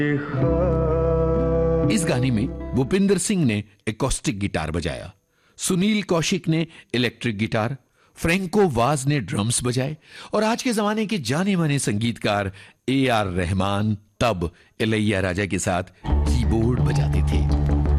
इस गाने में भूपिंदर सिंह ने एकॉस्टिक गिटार बजाया, सुनील कौशिक ने इलेक्ट्रिक गिटार, फ्रैंको वाज ने ड्रम्स बजाए और आज के जमाने के जाने माने संगीतकार AR रहमान तब इलैया राजा के साथ कीबोर्ड बजाते